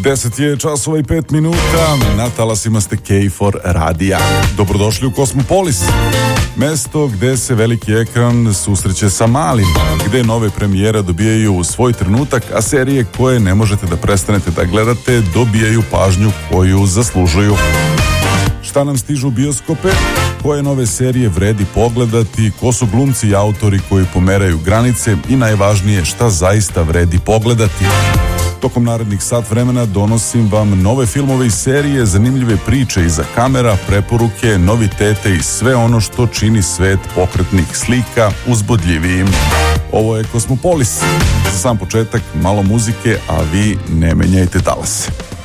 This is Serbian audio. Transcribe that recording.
10 je časova i 5 minuta, na talasima ste K4 radija. Dobrodošli u Kosmopolis, mesto gde se veliki ekran susreće sa malim, gde nove premijere dobijaju svoj trenutak, a serije koje ne možete da prestanete da gledate dobijaju pažnju koju zaslužuju. Šta nam stižu u bioskope, koje nove serije vredi pogledati, ko su glumci i autori koji pomeraju granice i najvažnije šta zaista vredi pogledati. Tokom narednih sat vremena donosim vam nove filmove i serije, zanimljive priče iza kamera, preporuke, novitete i sve ono što čini svet pokretnih slika uzbudljivijim. Ovo je Kosmopolis. Za sam početak malo muzike, a vi ne menjajte talase.